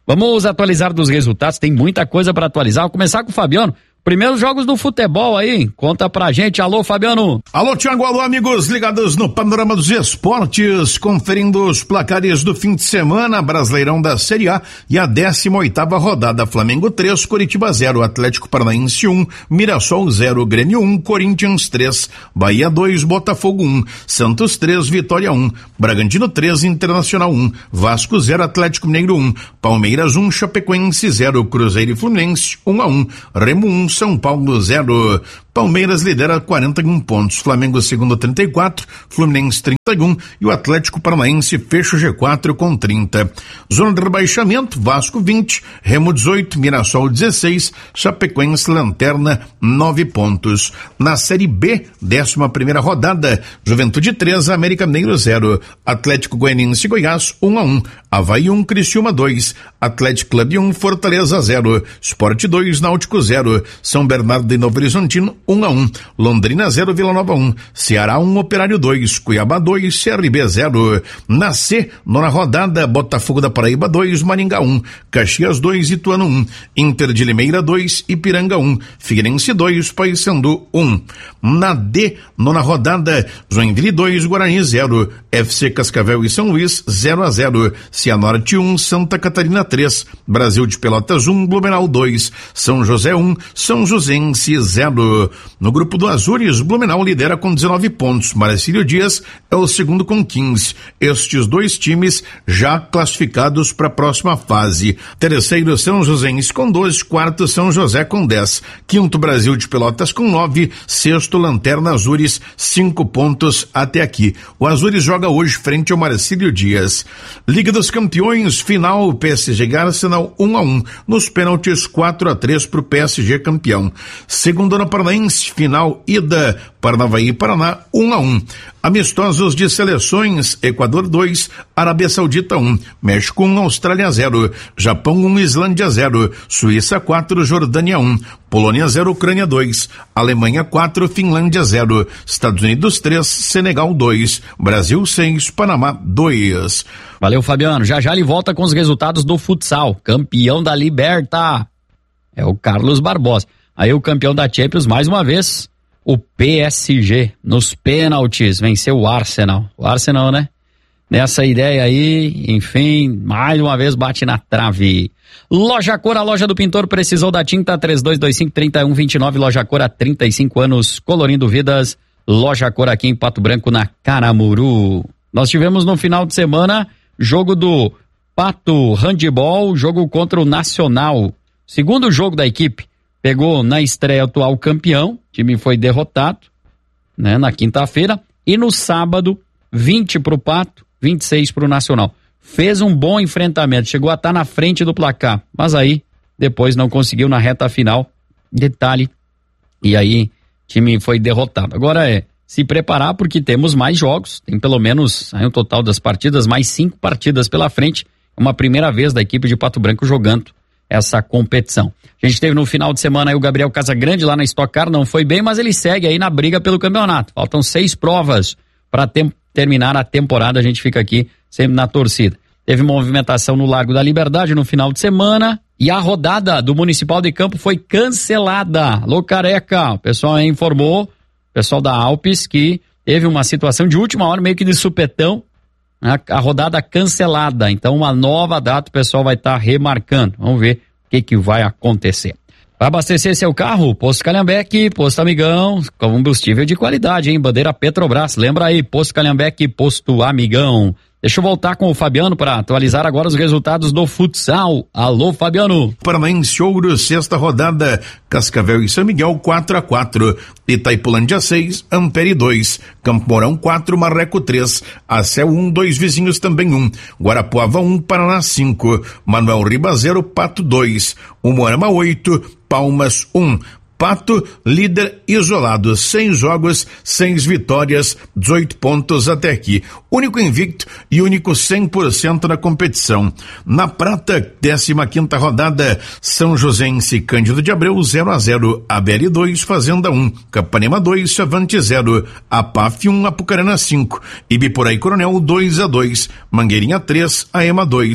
Vamos atualizar dos resultados, tem muita coisa para atualizar. Vou começar com o Fabiano. Primeiros jogos do futebol aí, conta pra gente. Alô, Fabiano. Alô, Thiago, alô, amigos ligados no Panorama dos Esportes, conferindo os placares do fim de semana, Brasileirão da Série A e a décima oitava rodada. Flamengo três, Coritiba zero, Atlético Paranaense um, Mirassol zero, Grêmio um, Corinthians três, Bahia dois, Botafogo um, Santos três, Vitória um, Bragantino três, Internacional um, Vasco zero, Atlético Mineiro um, Palmeiras um, Chapecoense zero, Cruzeiro e Fluminense um a um, Remo um, São Paulo zero. Palmeiras lidera quarenta e um pontos, Flamengo segundo trinta e quatro, Fluminense trinta e um e o Atlético Paranaense fecha o G quatro com trinta. Zona de rebaixamento, Vasco vinte, Remo dezoito, Mirassol dezesseis, Chapecoense lanterna nove pontos. Na Série B, décima primeira rodada, Juventude três, América Mineiro zero, Atlético Goianiense e Goiás um a um, Avaí um, Criciúma dois, Atlético Clube um, Fortaleza zero, Sport dois, Náutico zero, São Bernardo e Novo Horizontino um a um, Londrina zero, Vila Nova um, Ceará um, Operário dois, Cuiabá dois, C R B zero. Na C, nona rodada, Botafogo da Paraíba dois, Maringá um, Caxias dois, Ituano um, Inter de Limeira dois, Ipiranga um, Figueirense dois, Paysandu um. Na D, nona rodada, Joinville dois, Guarani zero, F C Cascavel e São Luís zero a zero, Cianorte um, Santa Catarina três, Brasil de Pelotas um, Blumenau dois, São José um, São Joséense zero. No grupo do Azures, Blumenau lidera com dezenove pontos, Marcílio Dias é o segundo com quinze. Estes dois times já classificados para a próxima fase. Terceiro, São Joséense com doze, quarto, São José com dez, quinto, Brasil de Pelotas com nove, sexto, Lanterna Azures, cinco pontos até aqui. O Azures joga hoje frente ao Marcílio Dias. Liga dos Campeões, final, P S G e Arsenal um a um, nos pênaltis quatro a três para o P S G campeão. Segundona Paranaense, final, ida, Paranavaí e Paraná um a um. Amistosos de seleções, Equador dois, Arábia Saudita um, México um, Austrália zero, Japão um, Islândia zero, Suíça quatro, Jordânia um, Polônia zero, Ucrânia dois, Alemanha quatro, Finlândia zero, Estados Unidos três, Senegal dois, Brasil seis, Panamá dois. Valeu, Fabiano. Já já ele volta com os resultados do futsal. Campeão da Liberta é o Carlos Barbosa. Aí o campeão da Champions, mais uma vez, o P S G, nos pênaltis, venceu o Arsenal. O Arsenal, né? Nessa ideia aí, enfim, mais uma vez bate na trave. Loja Cor, a loja do pintor, precisou da tinta, três dois dois cinco, três um dois nove, Loja Cor há trinta e cinco anos, colorindo vidas. Loja Cor aqui em Pato Branco, na Caramuru. Nós tivemos no final de semana jogo do Pato Handball, jogo contra o Nacional. Segundo jogo da equipe, pegou na estreia o atual campeão, o time foi derrotado, né, na quinta-feira, e no sábado, vinte pro Pato, vinte e seis pro Nacional. Fez um bom enfrentamento, chegou a estar na frente do placar, mas aí depois não conseguiu na reta final, detalhe, e aí o time foi derrotado. Agora é se preparar porque temos mais jogos, tem pelo menos aí, um total das partidas, mais cinco partidas pela frente, uma primeira vez da equipe de Pato Branco jogando essa competição. A gente teve no final de semana aí o Gabriel Casagrande lá na Stock Car, não foi bem, mas ele segue aí na briga pelo campeonato. Faltam seis provas para tem, terminar a temporada, a gente fica aqui sempre na torcida. Teve movimentação no Largo da Liberdade no final de semana e a rodada do Municipal de Campo foi cancelada. Alô, Careca, o pessoal aí informou, o pessoal da Alpes, que teve uma situação de última hora, meio que de supetão, né? A rodada cancelada, então uma nova data o pessoal vai estar tá remarcando. Vamos ver o que que vai acontecer. Para abastecer seu carro, Posto Calhambeque, Posto Amigão, combustível de qualidade, hein? Bandeira Petrobras, lembra aí, Posto Calhambeque, Posto Amigão. Deixa eu voltar com o Fabiano para atualizar agora os resultados do futsal. Alô, Fabiano. Paranaense Ouro, sexta rodada, Cascavel e São Miguel quatro a quatro, Itaipulândia seis, Ampere dois, Campo Mourão quatro, Marreco três, Acel um, dois vizinhos também um, Guarapuava um, Paraná cinco, Manuel Ribas zero, Pato dois, Umuarama oito, Palmas um. Pato, líder isolado, seis jogos, seis vitórias, dezoito pontos até aqui. Único invicto e único cem por cento na competição. Na prata, décima quinta rodada, São Joséense Cândido de Abreu zero a zero, A B L dois, Fazenda um, Capanema dois, Chavante zero, A P A F um, Apucarana cinco, Ibiporá e Coronel dois a dois, Mangueirinha três, A E M A dois,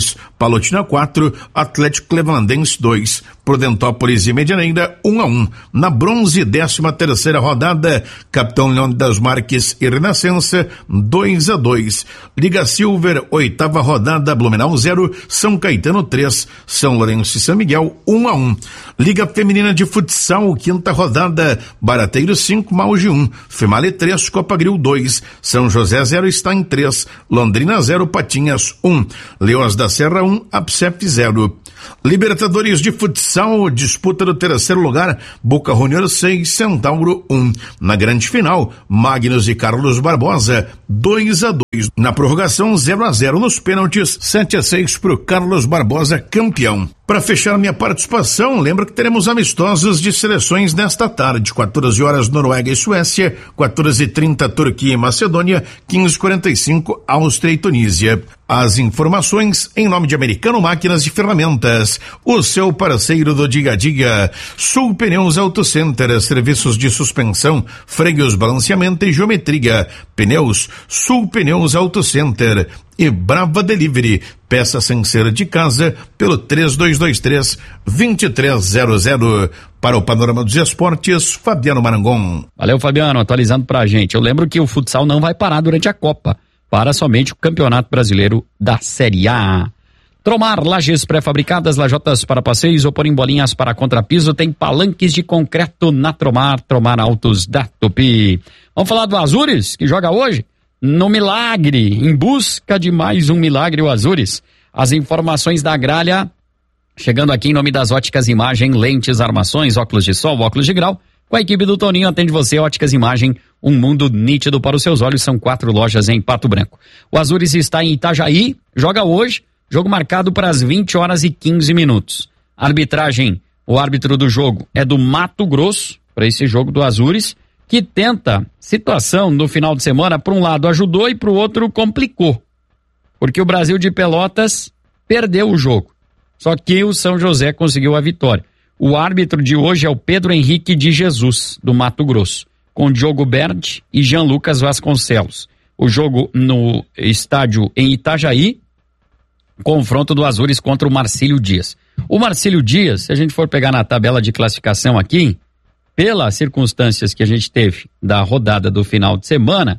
Palotina quatro, Atlético Clevelandense dois, Prudentópolis e Medianeira um a um. Na bronze, décima terceira rodada, Capitão Leônidas Marques e Renascença dois a dois. Liga Silver, oitava rodada, Blumenau zero, São Caetano três, São Lourenço e São Miguel um a um. Liga Feminina de Futsal, quinta rodada, Barateiro cinco, Maugi um, Female três, Copa Gril dois, São José zero, está em três, Londrina zero, Patinhas um, Leões da Serra um, Absep zero. Libertadores de Futsal, disputa do terceiro lugar, Boca Juniors seis, Centauro um. Na grande final, Magnus e Carlos Barbosa dois a dois. Na prorrogação, zero a zero. Nos pênaltis, sete a seis pro Carlos Barbosa, campeão. Para fechar minha participação, lembro que teremos amistosos de seleções nesta tarde, quatorze horas Noruega e Suécia, quatorze e trinta Turquia e Macedônia, quinze e quarenta e cinco Áustria e Tunísia. As informações em nome de Americano Máquinas e Ferramentas, o seu parceiro do dia a dia. Sul Pneus Auto Center, serviços de suspensão, freios, balanceamento e geometria. Pneus, Sul Pneus Auto Center. E Brava Delivery, peça sem ser de casa, pelo três dois dois três, dois três zero zero. Para o Panorama dos Esportes, Fabiano Marangon. Valeu, Fabiano, atualizando pra gente. Eu lembro que o futsal não vai parar durante a Copa, para somente o Campeonato Brasileiro da Série A. Tromar, lajes pré-fabricadas, lajotas para passeios ou porem bolinhas para contrapiso, tem palanques de concreto na Tromar, Tromar Autos da Tupi. Vamos falar do Azures, que joga hoje? No milagre, em busca de mais um milagre, o Azures. As informações da gralha, chegando aqui em nome das Óticas Imagem, lentes, armações, óculos de sol, óculos de grau. Com a equipe do Toninho, atende você, Óticas Imagem, um mundo nítido para os seus olhos. São quatro lojas em Pato Branco. O Azures está em Itajaí, joga hoje, jogo marcado para as vinte horas e quinze minutos. Arbitragem, o árbitro do jogo é do Mato Grosso, para esse jogo do Azures, que tenta situação no final de semana, por um lado ajudou e para o outro complicou, porque o Brasil de Pelotas perdeu o jogo, só que o São José conseguiu a vitória. O árbitro de hoje é o Pedro Henrique de Jesus, do Mato Grosso, com Diogo Berti e Jean Lucas Vasconcelos. O jogo no estádio em Itajaí, confronto do Azures contra o Marcílio Dias. O Marcílio Dias, se a gente for pegar na tabela de classificação aqui, pelas circunstâncias que a gente teve da rodada do final de semana,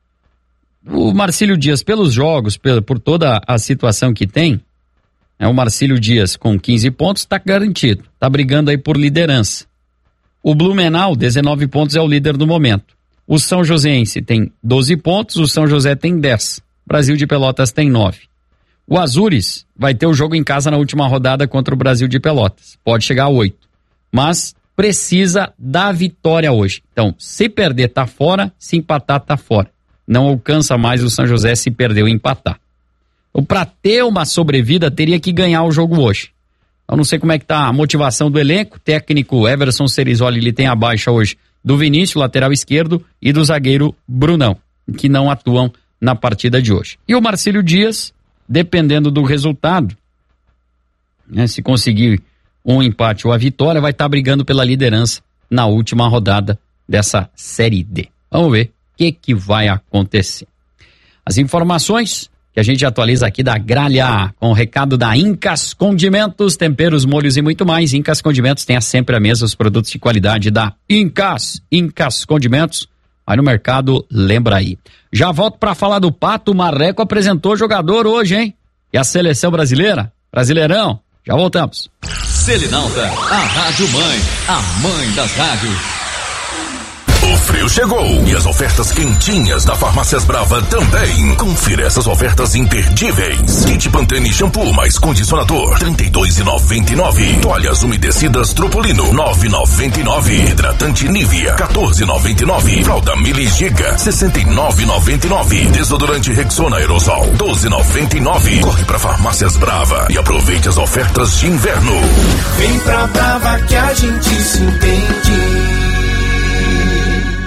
o Marcílio Dias, pelos jogos, por, por toda a situação que tem, é o Marcílio Dias com quinze pontos, está garantido, está brigando aí por liderança. O Blumenau, dezenove pontos, é o líder do momento. O São Joséense tem doze pontos, o São José tem dez, Brasil de Pelotas tem nove. O Azures vai ter o jogo em casa na última rodada contra o Brasil de Pelotas, pode chegar a oito, mas precisa da vitória hoje. Então, se perder, tá fora, se empatar, tá fora. Não alcança mais o São José se perder ou empatar. Então, para ter uma sobrevida, teria que ganhar o jogo hoje. Eu não sei como é que tá a motivação do elenco. O técnico Everson Cerizoli, ele tem a baixa hoje do Vinícius, lateral esquerdo, e do zagueiro Brunão, que não atuam na partida de hoje. E o Marcílio Dias, dependendo do resultado, né, se conseguir um empate ou a vitória, vai estar tá brigando pela liderança na última rodada dessa Série D. Vamos ver o que, que vai acontecer. As informações que a gente atualiza aqui da gralha, com o recado da Incas Condimentos, temperos, molhos e muito mais. Incas Condimentos tem sempre a mesa os produtos de qualidade da Incas. Incas Condimentos, vai no mercado, lembra aí. Já volto para falar do Pato. O Marreco apresentou jogador hoje, hein? E a seleção brasileira? Brasileirão? Já voltamos. Selinalta, a Rádio Mãe, a mãe das rádios. O frio chegou e as ofertas quentinhas da Farmácias Brava também. Confira essas ofertas imperdíveis. Kit Pantene shampoo mais condicionador, trinta e dois reais e noventa e nove centavos. Toalhas umedecidas Tropolino, nove reais e noventa e nove centavos. Hidratante Nivea, quatorze reais e noventa e nove centavos. Fralda Mili Giga, sessenta e nove reais e noventa e nove centavos. Desodorante Rexona Aerosol, doze reais e noventa e nove centavos. Corre pra Farmácias Brava e aproveite as ofertas de inverno. Vem pra Brava que a gente se entende.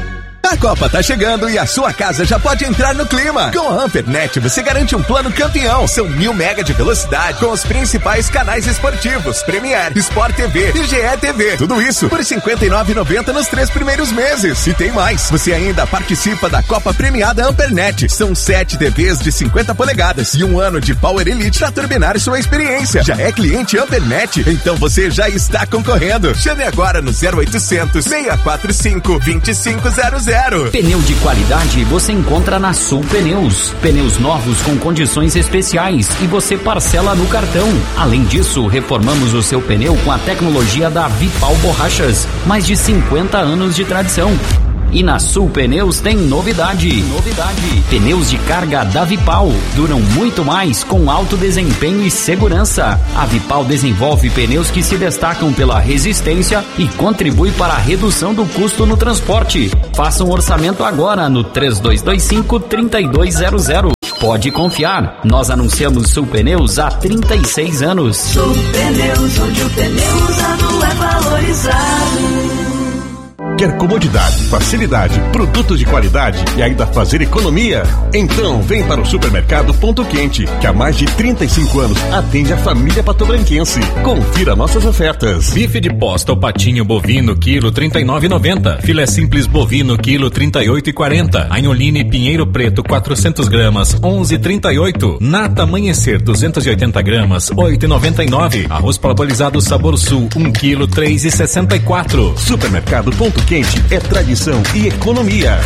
A Copa tá chegando e a sua casa já pode entrar no clima. Com a Ampernet você garante um plano campeão. São mil mega de velocidade com os principais canais esportivos, Premier, Sport T V e G E T V. Tudo isso por cinquenta e nove reais e noventa centavos nos três primeiros meses. E tem mais, você ainda participa da Copa Premiada Ampernet. São sete T Vs de cinquenta polegadas e um ano de Power Elite para turbinar sua experiência. Já é cliente Ampernet? Então você já está concorrendo. Chame agora no zero oitocentos, seis quatro cinco, dois cinco zero zero. Pneu de qualidade você encontra na Sul Pneus. Pneus novos com condições especiais e você parcela no cartão. Além disso, reformamos o seu pneu com a tecnologia da Vipal Borrachas. Mais de cinquenta anos de tradição. E na Sul Pneus tem novidade. Novidade. Pneus de carga da Vipal duram muito mais com alto desempenho e segurança. A Vipal desenvolve pneus que se destacam pela resistência e contribui para a redução do custo no transporte. Faça um orçamento agora no três dois dois cinco, três dois zero zero. Pode confiar, nós anunciamos Sul Pneus há trinta e seis anos. Sul Pneus, onde o pneu usado é valorizado. Quer comodidade, facilidade, produtos de qualidade e ainda fazer economia? Então vem para o Supermercado Ponto Quente, que há mais de trinta e cinco anos atende a família patobranquense. Confira nossas ofertas. Bife de posta ou patinho bovino, quilo trinta e nove reais e noventa centavos. Filé simples bovino, quilo trinta e oito reais e quarenta centavos. Anholine Pinheiro Preto, quatrocentas gramas, onze reais e trinta e oito centavos. Nata Amanhecer, duzentas e oitenta gramas, oito reais e noventa e nove centavos. Arroz parabolizado Sabor Sul, um quilo, três reais e sessenta e quatro centavos. Supermercado Ponto Quente é tradição e economia.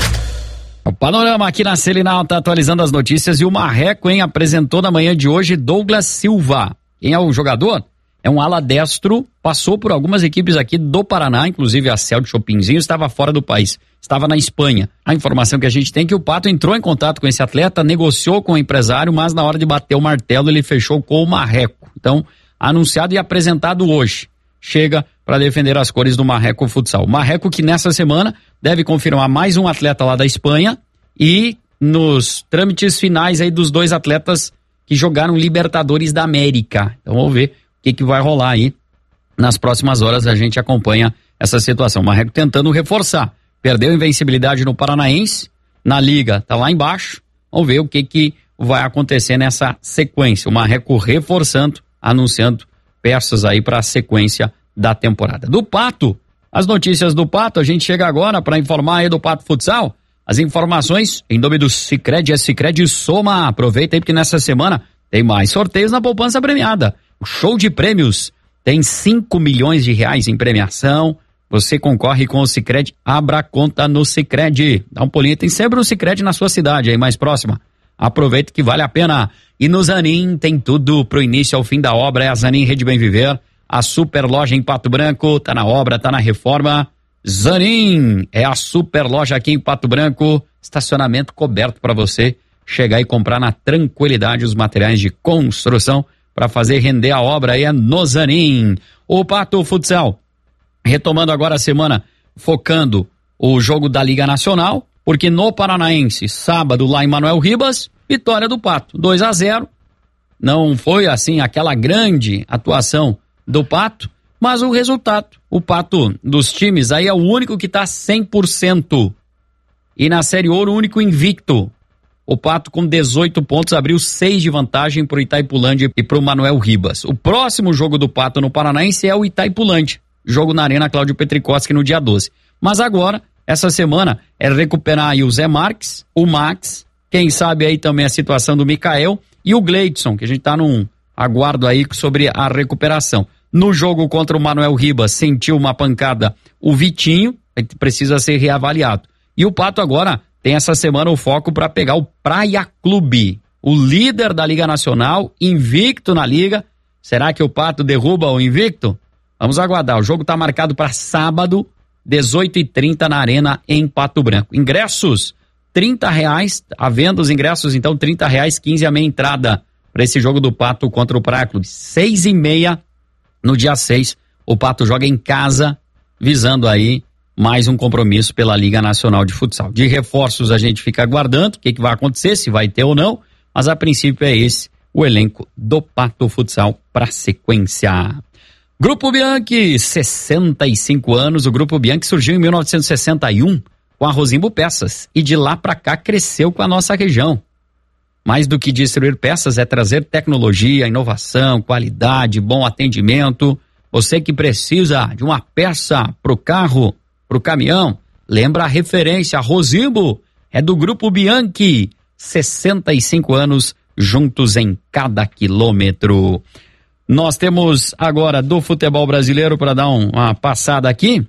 O panorama aqui na Selinal tá atualizando as notícias e o Marreco, hein, apresentou na manhã de hoje Douglas Silva. Quem é o jogador? É um ala destro, passou por algumas equipes aqui do Paraná, inclusive a Cel de Chopinzinho, estava fora do país, estava na Espanha. A informação que a gente tem é que o Pato entrou em contato com esse atleta, negociou com o empresário, mas na hora de bater o martelo ele fechou com o Marreco. Então, anunciado e apresentado hoje. Chega para defender as cores do Marreco Futsal. Marreco que nessa semana deve confirmar mais um atleta lá da Espanha e nos trâmites finais aí dos dois atletas que jogaram Libertadores da América. Então vamos ver o que, que vai rolar aí. Nas próximas horas a gente acompanha essa situação. Marreco tentando reforçar. Perdeu invencibilidade no Paranaense, na Liga tá lá embaixo. Vamos ver o que, que vai acontecer nessa sequência. O Marreco reforçando, anunciando peças aí para a sequência da temporada. Do Pato, as notícias do Pato, a gente chega agora para informar aí do Pato Futsal. As informações em nome do Sicredi, é Sicredi Soma. Aproveita aí porque nessa semana tem mais sorteios na poupança premiada. O show de prêmios tem cinco milhões de reais em premiação. Você concorre com o Sicredi, abra conta no Sicredi. Dá um pulinho, tem sempre um Sicredi na sua cidade aí mais próxima. Aproveita que vale a pena. E no Zanin tem tudo pro início ao fim da obra. É a Zanin Rede Bem Viver. A super loja em Pato Branco. Tá na obra, tá na reforma. Zanin é a super loja aqui em Pato Branco. Estacionamento coberto para você chegar e comprar na tranquilidade os materiais de construção para fazer render a obra. Aí é no Zanin. O Pato Futsal. Retomando agora a semana, focando o jogo da Liga Nacional. Porque no Paranaense, sábado lá em Manuel Ribas, vitória do Pato, dois a zero. Não foi assim aquela grande atuação do Pato, mas o resultado. O Pato dos times aí é o único que está cem por cento. E na Série Ouro, o único invicto. O Pato com dezoito pontos abriu seis de vantagem para o Itaipulândia e para o Manuel Ribas. O próximo jogo do Pato no Paranaense é o Itaipulândia. Jogo na Arena Cláudio Petricoski no dia doze. Mas agora, essa semana, é recuperar aí o Zé Marques, o Max, quem sabe aí também a situação do Mikael e o Gleidson, que a gente tá num aguardo aí sobre a recuperação. No jogo contra o Manuel Ribas, sentiu uma pancada o Vitinho, que precisa ser reavaliado. E o Pato agora tem essa semana o foco para pegar o Praia Clube, o líder da Liga Nacional, invicto na Liga. Será que o Pato derruba o invicto? Vamos aguardar. O jogo tá marcado para sábado, dezoito e trinta na Arena em Pato Branco. Ingressos, trinta reais, à venda os ingressos, então trinta reais, quinze a meia entrada para esse jogo do Pato contra o Praia Clube. seis e meia no dia seis, o Pato joga em casa, visando aí mais um compromisso pela Liga Nacional de Futsal. De reforços a gente fica aguardando o que, que vai acontecer, se vai ter ou não, mas a princípio é esse o elenco do Pato Futsal para sequência. Grupo Bianchi, sessenta e cinco anos, o Grupo Bianchi surgiu em mil novecentos e sessenta e um com a Rosimbo Peças e de lá para cá cresceu com a nossa região. Mais do que distribuir peças é trazer tecnologia, inovação, qualidade, bom atendimento. Você que precisa de uma peça pro carro, pro caminhão, lembra a referência, a Rosimbo, é do Grupo Bianchi, sessenta e cinco anos juntos em cada quilômetro. Nós temos agora do futebol brasileiro para dar um, uma passada aqui.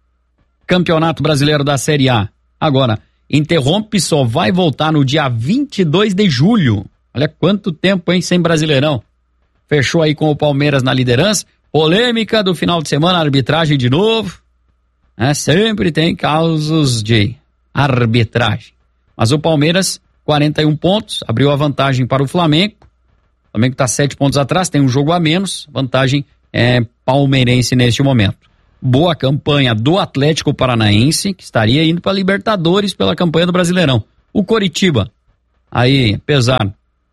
Campeonato Brasileiro da Série A. Agora, interrompe, só vai voltar no dia vinte e dois de julho. Olha quanto tempo, hein, sem Brasileirão. Fechou aí com o Palmeiras na liderança. Polêmica do final de semana, arbitragem de novo. É, sempre tem causos de arbitragem. Mas o Palmeiras, quarenta e um pontos, abriu a vantagem para o Flamengo. O Flamengo está sete pontos atrás, tem um jogo a menos. Vantagem é palmeirense neste momento. Boa campanha do Atlético Paranaense, que estaria indo para a Libertadores pela campanha do Brasileirão. O Coritiba, aí, apesar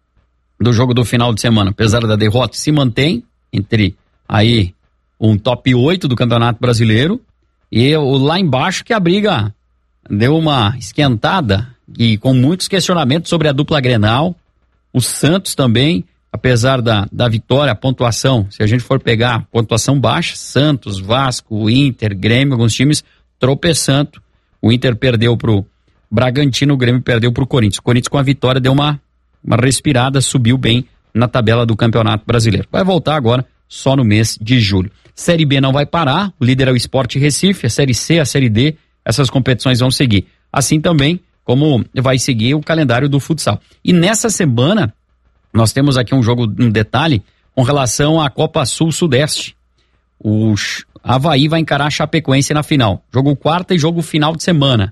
do jogo do final de semana, apesar da derrota, se mantém entre aí um top oito do Campeonato Brasileiro. E o lá embaixo que a briga deu uma esquentada e com muitos questionamentos sobre a dupla Grenal. O Santos também, apesar da, da vitória, a pontuação, se a gente for pegar pontuação baixa, Santos, Vasco, Inter, Grêmio, alguns times tropeçando. O Inter perdeu pro Bragantino, o Grêmio perdeu pro Corinthians. O Corinthians com a vitória deu uma, uma respirada, subiu bem na tabela do Campeonato Brasileiro. Vai voltar agora só no mês de julho. Série B não vai parar, o líder é o Sport Recife, a Série C, a Série D, essas competições vão seguir. Assim também como vai seguir o calendário do futsal. E nessa semana, nós temos aqui um jogo, um detalhe, com relação à Copa Sul-Sudeste. O Avaí vai encarar a Chapecoense na final. Jogo quarta e jogo final de semana.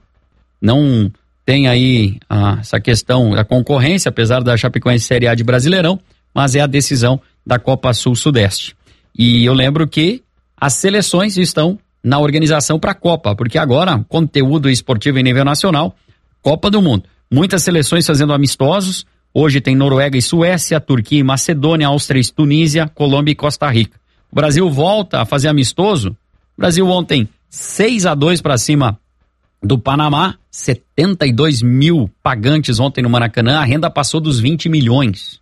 Não tem aí ah, essa questão da concorrência, apesar da Chapecoense Série A de Brasileirão, mas é a decisão da Copa Sul-Sudeste. E eu lembro que as seleções estão na organização para a Copa, porque agora, conteúdo esportivo em nível nacional, Copa do Mundo. Muitas seleções fazendo amistosos. Hoje tem Noruega e Suécia, Turquia e Macedônia, Áustria e Tunísia, Colômbia e Costa Rica. O Brasil volta a fazer amistoso. O Brasil ontem seis a dois para cima do Panamá, setenta e dois mil pagantes ontem no Maracanã, a renda passou dos vinte milhões.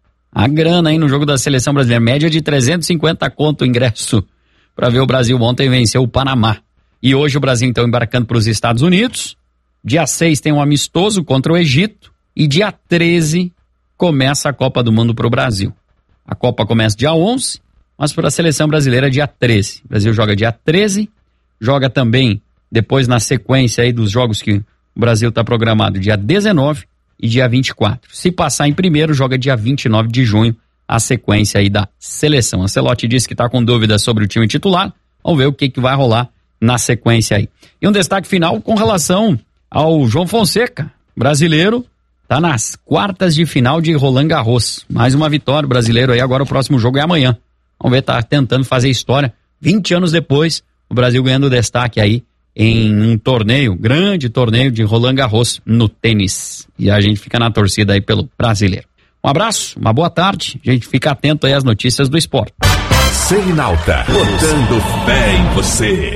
A grana aí no jogo da seleção brasileira, média de trezentos e cinquenta conto o ingresso para ver o Brasil ontem vencer o Panamá. E hoje o Brasil então embarcando para os Estados Unidos. Dia seis tem um amistoso contra o Egito e dia treze começa a Copa do Mundo para o Brasil. A Copa começa dia onze, mas para a seleção brasileira dia treze. O Brasil joga dia treze, joga também depois na sequência aí dos jogos que o Brasil está programado dia dezenove e dia vinte e quatro. Se passar em primeiro, joga dia vinte e nove de junho, a sequência aí da seleção. Ancelotti disse que está com dúvidas sobre o time titular. Vamos ver o que, que vai rolar na sequência aí. E um destaque final com relação ao João Fonseca, brasileiro, está nas quartas de final de Roland Garros. Mais uma vitória brasileiro aí, agora o próximo jogo é amanhã. Vamos ver, tá tentando fazer história. vinte anos depois, o Brasil ganhando destaque aí em um torneio, grande torneio de Roland Garros no tênis. E a gente fica na torcida aí pelo brasileiro. Um abraço, uma boa tarde. A gente fica atento aí às notícias do esporte. Selinalta, botando fé em você.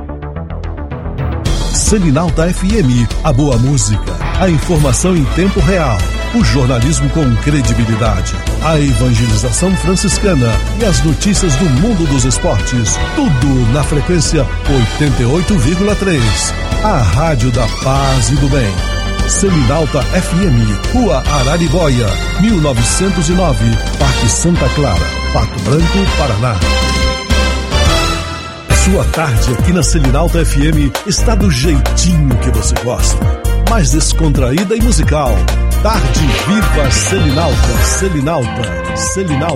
Selinalta F M, a boa música, a informação em tempo real, o jornalismo com credibilidade, a evangelização franciscana e as notícias do mundo dos esportes, tudo na frequência oitenta e oito vírgula três, a rádio da paz e do bem. Selinalta F M, Rua Araribóia, mil novecentos e nove, Parque Santa Clara, Pato Branco, Paraná. Sua tarde aqui na Selinalta F M está do jeitinho que você gosta, mais descontraída e musical. Tarde Viva Selinalta, Selinalta, Selinalta.